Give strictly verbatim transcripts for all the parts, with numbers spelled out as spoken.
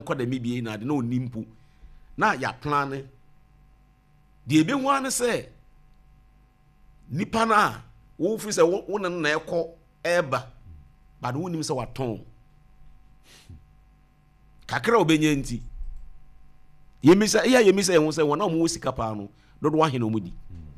kwa da mebie na de na onimpu na ya plan de ebe hu an se nipa na wo fi se wo na na ekọ eba ba do nim se waton kakra obenye nti yemisa iya yemisa ehun se wona mo sika pa no dodo wa hene omudi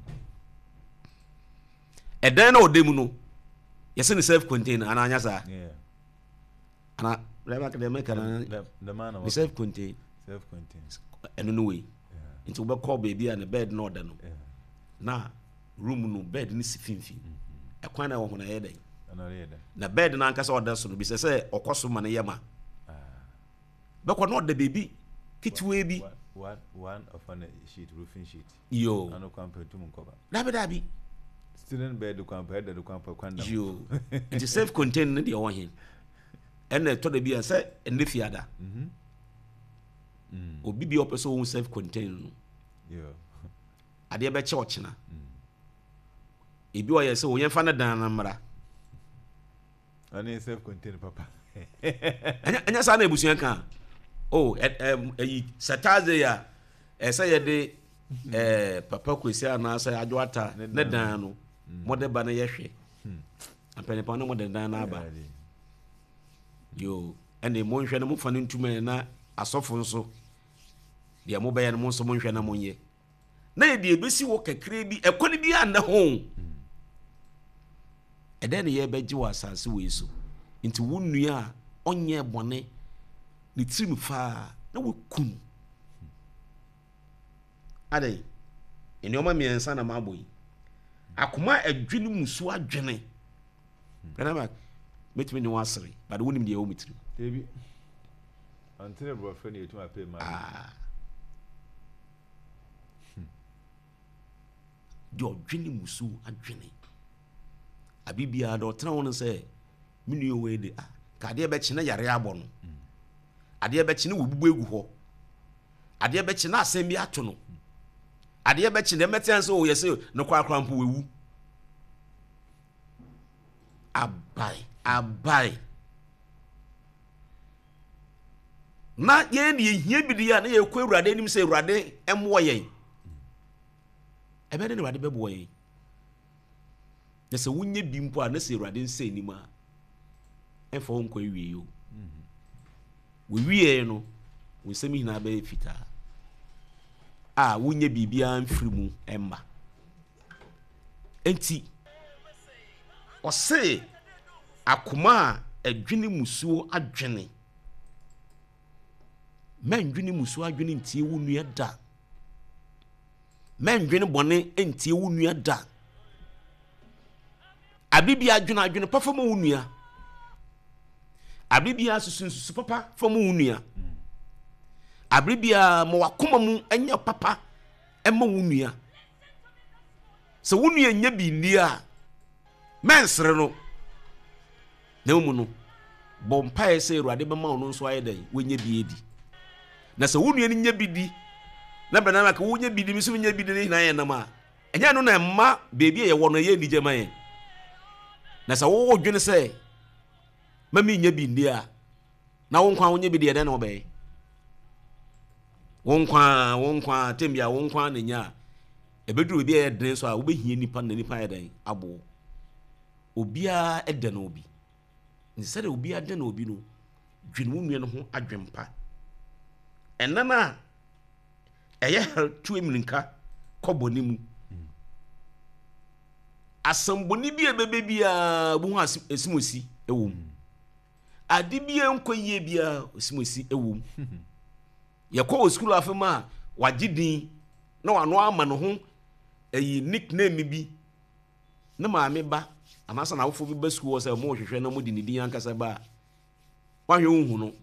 edan na odemu no yese ne self contained ana anya sa Yeah. ana reba ka de make na The, the man the was self contained self-contained. eno no way Yeah. nti wo be call baby and bed no da no Yeah. na room no bed ni sifinfin ekwan na wo ho na ye den Another day. na bed na anka se oda so no bi se se okoso ma ne yema be ko no da baby kitwe bi What, what one of on a sheet, roofing sheet. yo I know compare to Munkoba. da be da bi Student bed to compare the compare Quanda. yo nti self contained ne de wo hin ene to da bi se ene fiada Mhm. Mm. obi bi opeso wo self contained no Yeah. ade be che ochina ebi o ye se wo yemfa na dan na mra And self-contained papa. anya anya sa na ebusuan kan oh eh Saturday ya esa ye de eh papa kwesi ana sa adwata ne dan no mode ba na ye hwe apene pa no mode dan na aba yo ene mo nhwe na mo fa no ntume na asofo nso de mo ba ye no mo nso mo nhwe na mo nye na ye de ebesi wo kakra bi ekoni bi anda ho eden ye beji wa asase we so nti wo nua onye bone ni trim fa na wo kum ade eni oma miensa na maboyi akoma adwene musu adwene kana ba metimi ni wasere but wonim de wo mitrim Baby. Until a boyfriend you to my pay money. ah de adwene musu adwene abibia do tena won se mini we de ah ka de be kine yare abo no ade be kine wo bubu egu ho ade be kine asem bi ato no ade be kine meten so wo yese no kwa krampo wewu abai abai na ye ne hia bidi ya na ye kwa urade nim se urade emwo yen ebe de urade bebo yen yese wunye bi mpo a na se urade nse nim a efo nko wie yo we wie no we semi na ba fita a wunye bibia mfiri mu emma enti ose akoma adwene musuo adwene mandwene musuo adwene ntie wo nua da mandwene bone ntie wo nua da abibia adwene adwene pa famo wo nua abibia susunsusu papa famo wo nua abibia mo wakoma mu enya papa emma wo nua so wo nua nya bi ndia mensere no na mu no bompa ese ruade be ma ono nso ayedai wonya bi edi na so wo nua ni nya bi di na bana na ka wonya bi di mi so nya bi di na ye na ma enya no na emma beebi ye wo no ye ni jema ye na so wo dwene se mami nya bi ndia na wo nkwa wonya bi di ye na obey wo nkwa wo nkwa tembia wo nkwa na nya ebeduru bi ye den so a wo behie nipa na nipa ye dan abo obia ede na obi nsere obia ede na obi no dwene wo nua no ho adwempa enana eye tu emirinka koboni mu asamboni bi ebebe bia bu ho esimosi ewom ade bia nkoyie bia esimosi ewom yakọ school afema wagidin na wano ama no ho eyi nickname bi na maame ba anasa na wofo bi ba school say mo hwehwe na mo di nidin ankasa ba wahwe unhu no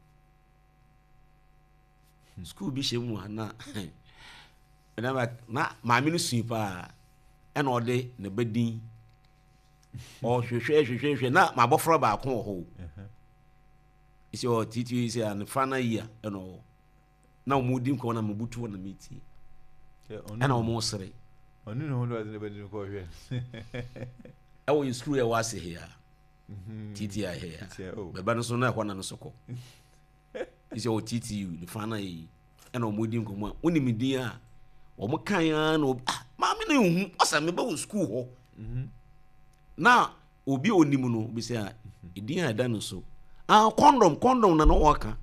school bi shemu na na na maame no sui pa e na ode ne badin o hwehwe hwehwe hwehwe na mabofra ba ko ho isi o titi isi an fana ya e no na mo di nko na mabutu na meti e na mo sere onu no ndo azine badin ko hwe e wo school e wase here titi ya here beba no so na kwa na no soko is your T T U the final and on wedding come on when me dear or Macan or Mammy knew what's a member school. Now, Obi Onimuno, be say, it didn't done so. Ah, condom, condom, and no worker.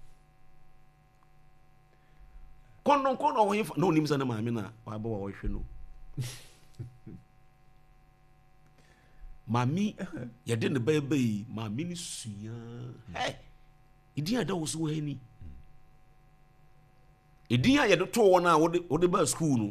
Condom, condom, no names and a mamma, why boy, you know. Mammy, you didn't baby, my ministry. Hey, it didn't do so any. It didn't yet to one hour or the bus school.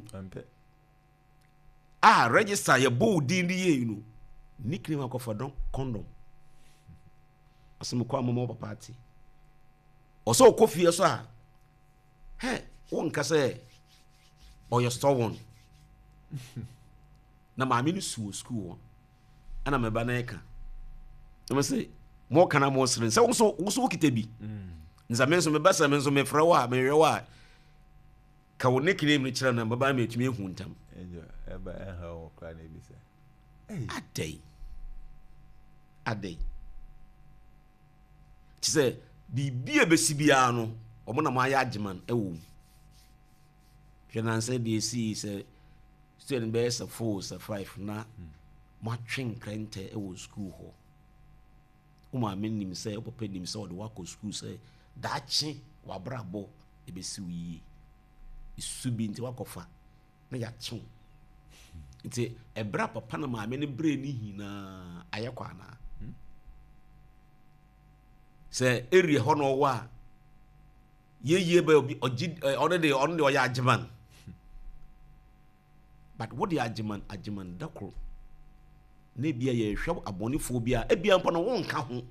Ah, register your bold in the year, you know. Nickname a for don condom. Asem kwa mama party. Oso coffee so a. Hey, won ka say or your store one. Na ma me su school. Ana me ba na eka. Na me say mo kana mo sren. Say wo wo kitabi. Nza me so me basa me so me fra wa me hwe wa. Ka wo nickname ni kira na baba me etumi ehu ntam. Ejo eba eha wo kwa na bi say. A day. A day. She said, be be a besibiano, or one of my adjuman, a womb. She said, the sea said, still in best of four, a five, na, matching crente, a wood school hall. Uma mean himself, open himself, the work of school say, that chain, wa brabo, a besui. Is subi into work of her. Na ya chon. It's a bra papa na ma many brain na ayakwana. Say area hono wa ye ye be already on the agreement. But what the agreement agreement dakro na bia ye hwe abonefo bia e bia mpo no won ka ho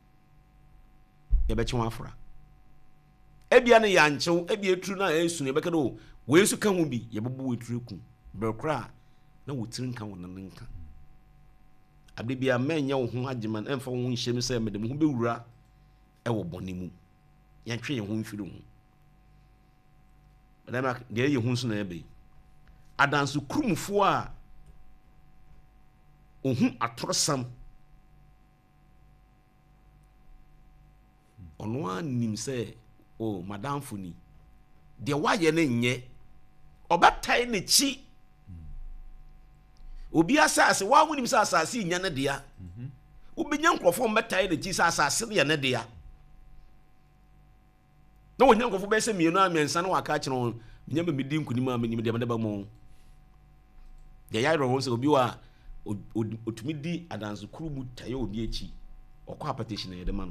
ye be chenwa afra e bia ne ya nchew e bia tru na esu ne be ka do we esu ka ho bi ye bebu wetru ku bekra na wotirin ka won nan nka ade bia menya wo ho agyeman emfa wo nhyem se medem ho bewura e wo bonimu yan twe ye ho mfiri ho adama de ye ho so na ebe adansu krumfo a ohun atorosam ono anim se o madam funi de waye ne nye obatai ne chi obi asase wa wonim sa asase nya ne dia ubenya nkrofo mbetai ne chi sa asase ne ne dia no wonya nkrofo be se mienu amensa na waka kire nya me medi nkunim a menim de ba mo de yairo ho se obi wa otumi di adanso kuru mu taye obi echi okwa petition e de ma no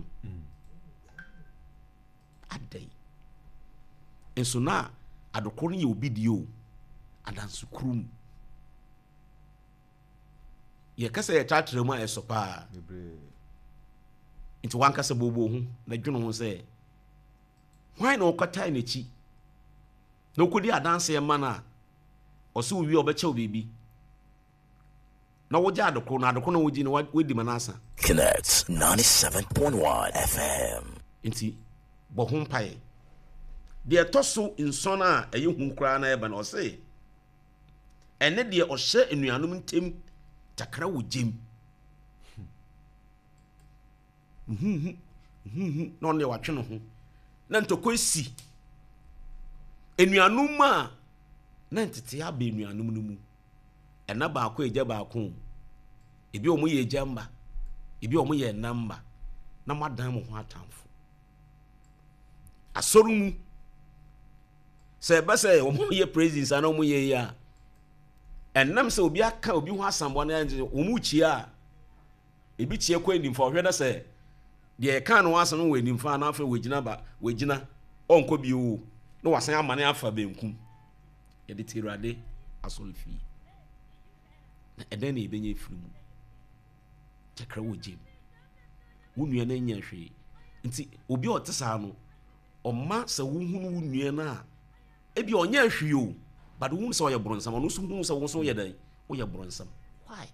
adai enso na adokoro ye obi di o adanso kuru mu ye kasa ye chatre mu a esopa into wan kasa bobo hu na dweno ho se why na okota na echi na okodi adanso ye ma na oso wi obeche obibi na woja adoko na adoko na woji na wadi manasa Connects ninety-seven point one F M inti bo ho mpae de etoso nson a eye hu kra na eba na o se ene de o hye enuanum ntem takra wogem mhm mhm no ne watwe no ho na ntoko esi enuanum a na ntete aba enuanum no mu ena ba akọ eja ba akọ ebi omo ye eja mba ebi omo ye namba na madan mo ho atamfo asoru mu se ba se omo ye president ana omo ye ya enam se obi aka obi ho asambo na omo chi a ebi chie kwa enim fo hwe da se de ka no asan no enim fa na afa wegina ba wegina onko bi o no wasan amane afa benkum ye de tirade asolfi na eden na ebenye firim takra wogem wunua na nya hwe nti obi otesa no omma se wuhunu wunua na ebi onya hwe o but wun se oye bronsam no so hunu se wo so ye dan oye bronsam why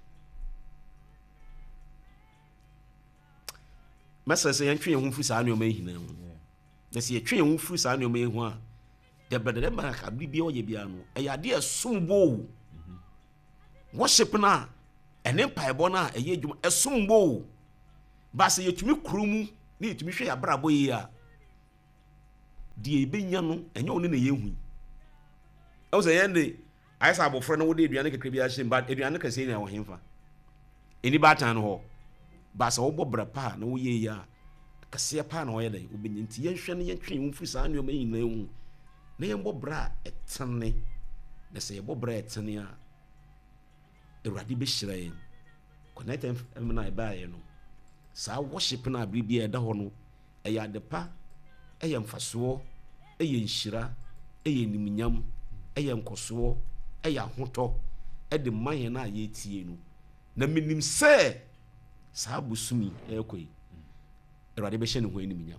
masa se yan twe hu firi sa no ma hina hu na se twe hu firi sa no ma hu a de bedede ba ka bi oye bia no e ya de asumbo worship na ene paebo na eye dwuma esumbo ba se yetumi kurumu na yetumi hwe ya brabo yi a die benya no enye one na yehu e wo say yende ai sa abofra no wo de aduane kekre bi a hye but aduane kase na wo hemfa eni ba tan no ho ba sa wo bobra pa na wo ye ya kase pa na wo ye dai wo benya nti yenhwe ne yentwe wo firi sa anyo mayi na ehu na yen bobra etene na se bobra etene a Eradi be hyira yen connect em na ba ye no sa worship na bibia e da ho no e ya depa e ye mfaso e ye nhyira e ye nimnyam e ye nkoso e ya hoto e de man na ye tie no na minim se sa busumi e koi Eradi be hye ne ho nimnyam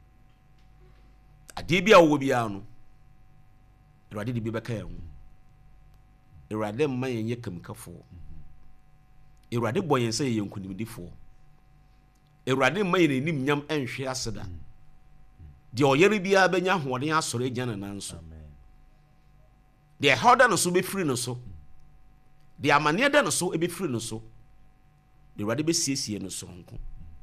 ade bia wo bia no Eradi de bi be ka ye ho Eradi man ye kamkafo Eradi boyen se ye nkunimdifo Eradi man ye nimnyam enhwe aseda de oyere bia benya hoden asore agya na nso de hoda no so be free no so de amane da no so e be free no so de Eradi be siesie no so nko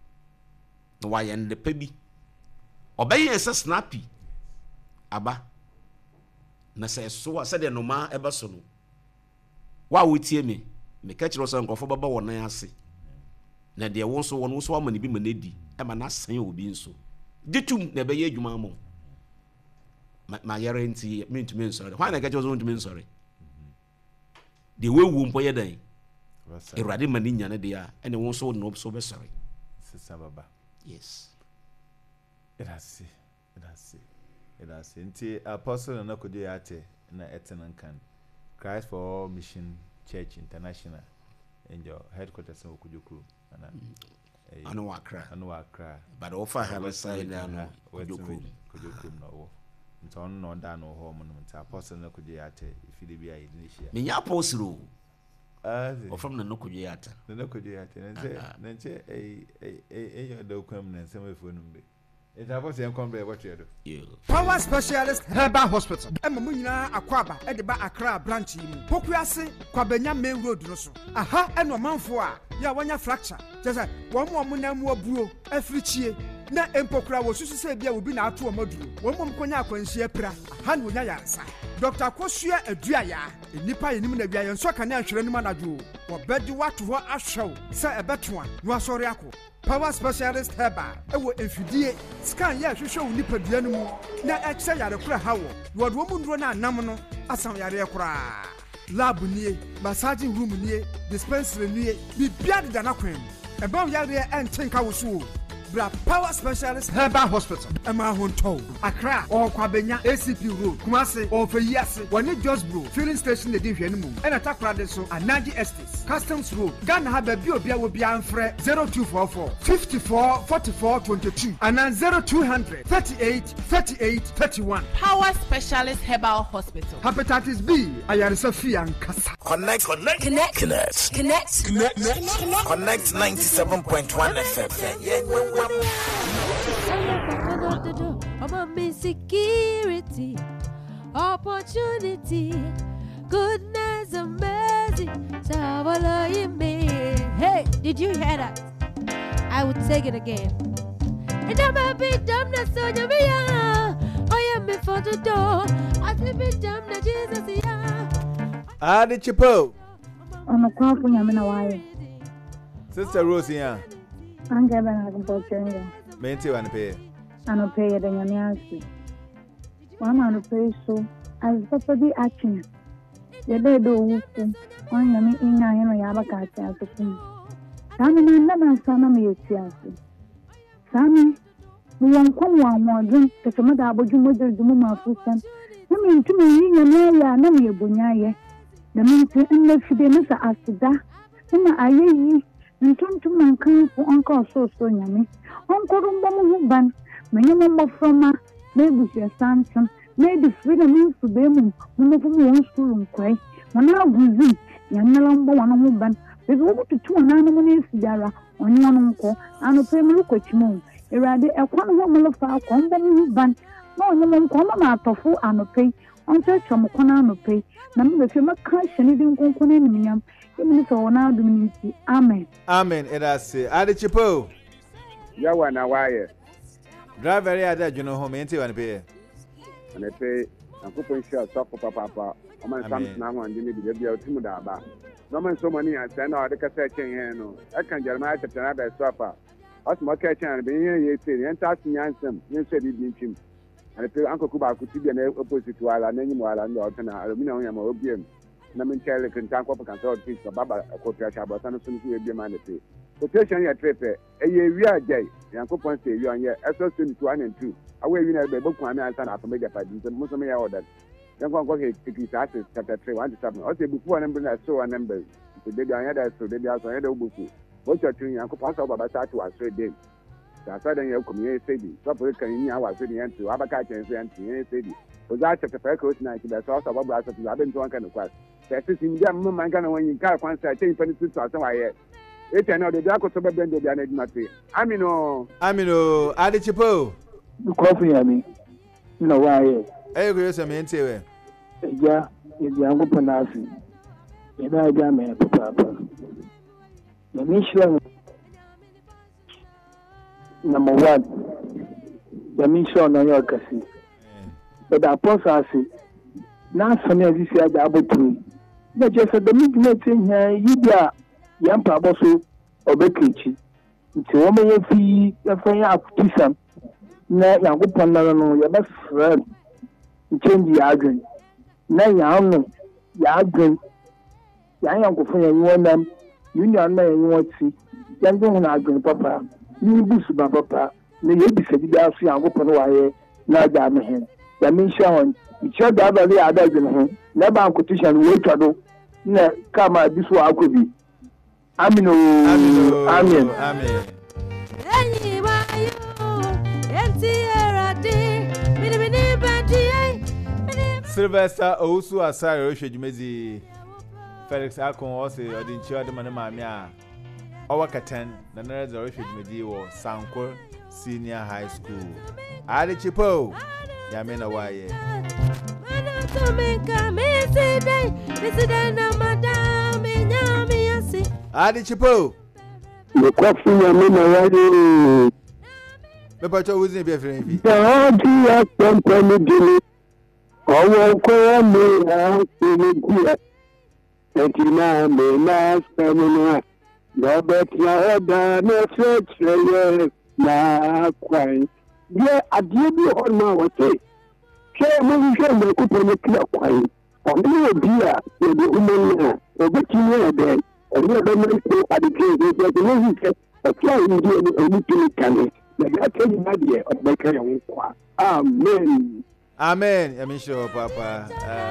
no wa yende pa bi obaye se snappy aba na se so se de no ma ebe so no wa wotie me me ka kire so nkofo baba wonan ase na de wo so wo so amane bi manedi e ma na san obi nso ditum na be ye adwuma mo ma yare nti me ntumi nsore why na ka kire so ntumi nsore de wewu mpo ye dan Erade mani nyane de a ene wo so no so be sore sisa baba yes Erase erase erase nti apostle na kodi ate na etenan kan Christ for All Mission Church International in your headquarters in Okujukuru ana anu Accra anu Accra but offer have side na Okujukuru Okujukuru no nti on no da no ho mo nti apostle na kodi ate ifide bia idinishia me nya apostle ah offer na nokodi ate na nokodi ate na nti na nti eh eh eh yo da kwam na nsem efo no mbe It happens in Combe, what you do. Power Specialist Herbal Hospital. Emma Munina Aquaba, Ediba Accra branch. Pokuasi, Kwabenya Main Road. Aha, and one month for ya one fracture. Just one more Munamua Bro, a free cheer. Na Empokra was used to say there will be now to a module. One more Konya when she pra, hand with Nayansa. Doctor Kosia, a Dria, a Nipa in Nimanabia, and Sokana Shremanadu, or bed you what to what I show. Say a better one, Wasoriako. Power Specialist Herbal. Ewo efidie scan ya hwehwe nipa duanu mu na eche yare kura hawo. Word woman ro na nam no asam yare kura. Lab nie, massaging room nie, dispensary nie, bi biade da na kwen. Eba yare entenka wo so. Bra Power Specialist Herbal Hospital. Emma Honto. Accra or Kwabenya A C P Road. Kumasi or Feyase. Wani Just Bro. Filling station the division mu. And attack Radeso Anaji Estates. Customs Road. Ghana have a bio bia will be anfre zero two four four fifty-four forty-four twenty-two and then zero two hundred thirty-eight thirty-eight thirty-one. Power Specialist Herbal Hospital. Hepatitis B. Ayarisa Fi and Kasa. Connect, connect, connect, connect, Connect. connect, connect, connect ninety-seven point one F M. Yeah, yeah. I'm a security, opportunity, goodness and mercy. Hey, did you hear that? I would take it again. And I'm a bit dumb, that's so you be. I am before the door. I should be dumb, that Jesus. Ah, the chipo. I'm a crop when I'm in a while. Sister Rosie, yeah. I'm getting a composure. Maintain one pay. I don't pay it in your house. One man pay so as property action. The day do one yummy in a yabaka as a queen. Sammy, never son me a Sammy, we won't come one more drink to some other about you mother the mumma food. I mean, to me, you know, no me a bunya. The minister and the Fidelis as to that. And I ntom to mankan for uncle so so nyame uncle mbom ban menyem mbofroma na ebusia santam na di freedom nso be mum mmofo mo won school nkwai wana aguzi nyamela mbo wana ho ban bebi wo tutu na anu na esigara onye wono nko anu pe mu kwachimo erade ekwan ho mo lofa akọ mbom ban na onye mo nko ma atofo anu pe onse chom kona anu pe na me be fe maka shani di nkonko na enyam. Amen. Amen. It has say, Adi Chipo. Yawana wire. Drive very other, you know, home, ain't you? and pay and coupon share soft papa or my son now and Jimmy the Bia Timudaba. No man so many and send out the cassette chain. I can Jeremiah to another swapper. Us more catch and be here, you say, and tasking Yansam, you said it didn't him. And I feel Uncle Kuba could be an opposite while and any while and aluminum or opium. Namin Kelly can tank up a consult piece of Baba, a quarter shabba, and soon to be a man. Quotation your trip, a year we are day, Uncle Ponce, you are here, as soon to one and two. Away you know the book one and son after mega fight, the Muslim ordered. Young one got his tickets asses, chapter three, one to seven. Also, before a number, I saw a number. The baby I had, so they also had a book. What's your tree, Uncle Ponce of Abasa to us straight day. So I said, your community city, so can you was ready and to Abacat and Santi, city. Was that chapter five coast night, the source of Abasa to Abin to one kind of class. That's in them, my gun when you can't find say, twenty six or somewhere. It's another dark or something than the Anadmati. I mean, oh, I mean, oh, Adichipo. Coffee, I mean, no, why? I agree with some answer. Yeah, it's the Uncle Panasi. And I got me, Papa. The mission number one, the mission on your cassie. But the apostle said, now some of this year, the Abu Tree. But just at the midnight in here, you are young Paboso or Bekichi. It's a woman you fee, a friend of Tisam. Now, young Panano, your best friend. Change the argument. Now, young, the argument. Young uncle for you want them. You know, I want to see. Young don't argue, Papa. You boost my papa. No, you be said the house young open wire. Now, damn him. The mission, it's your daughter, the other than him. Never uncle Tishan, wait to do. No, come out, this way I could be. Amen. Amen. Amen. Sylvester also aside Roche Jumezi Felix Akon also or the child man mamia our Catan, the nurse Roche Jumezi or Sanko Senior High School. Adi Chipo Yamena Waye. Adi Chipo. The coffee Yamena Waye. The patrol was in be a friend. The idea company. Ọwọ́ kọ́ mi náà ṣe kú ẹ̀. Ẹ̀tì náà mi náà sẹ́mi náà. Lọ́bẹ̀ tí a ọ̀dà náà fẹ́ tẹ̀lé náà kwai. Bí adìẹ bí ọ̀nà ọ̀tẹ̀. Ṣé ẹ mọ̀ ní ṣé ìmọ̀ ẹ̀kú pẹ̀lú kílẹ̀ kwai? Ọ̀dún yóò bí à èdè ọmọ náà. Òbí kì í ní ẹ̀bẹ̀. Ẹ̀rí ẹ̀bẹ̀ máa ń pe àdìgbò ìgbésẹ̀ ẹ̀dẹ̀ lóyún ìfẹ́. Ọ̀tí àwọn ìdí ẹni ẹ̀mí kìíní kalẹ̀. Lẹ̀gbẹ́ akẹ́yìn náà diẹ ọ̀gbẹ́kẹ́ yẹn ń kwa. Amen. Amen. I'm sure, Papa. Uh,